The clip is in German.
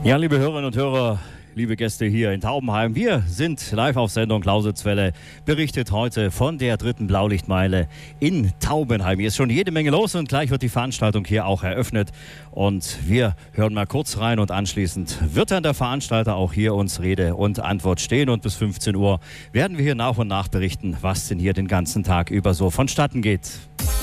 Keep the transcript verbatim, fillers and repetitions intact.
Ja, liebe Hörerinnen und Hörer, liebe Gäste hier in Taubenheim, wir sind live auf Sendung. Lausitzwelle berichtet heute von der dritten Blaulichtmeile in Taubenheim. Hier ist schon jede Menge los und gleich wird die Veranstaltung hier auch eröffnet. Und wir hören mal kurz rein und anschließend wird dann der Veranstalter auch hier uns Rede und Antwort stehen. Und bis fünfzehn Uhr werden wir hier nach und nach berichten, was denn hier den ganzen Tag über so vonstatten geht.